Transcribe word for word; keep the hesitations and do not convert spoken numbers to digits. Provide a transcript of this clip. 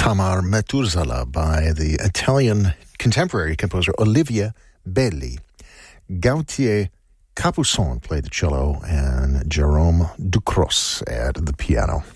Tamar Methursala by the Italian contemporary composer Olivia Belli. Gautier Capuçon played the cello and Jerome Ducros at the piano.